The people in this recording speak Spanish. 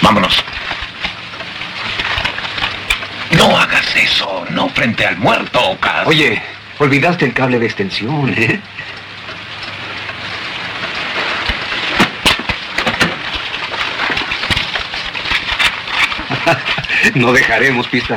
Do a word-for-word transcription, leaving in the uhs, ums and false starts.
Vámonos. No hagas eso, no frente al muerto, Ocas. Oye, olvidaste el cable de extensión, ¿eh? No dejaremos pista